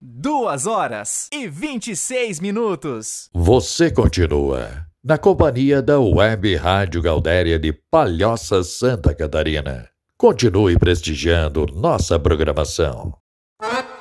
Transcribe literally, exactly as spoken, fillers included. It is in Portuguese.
Duas horas e vinte e seis minutos. Você continua na companhia da Web Rádio Gaudéria de Palhoça, Santa Catarina. Continue prestigiando nossa programação.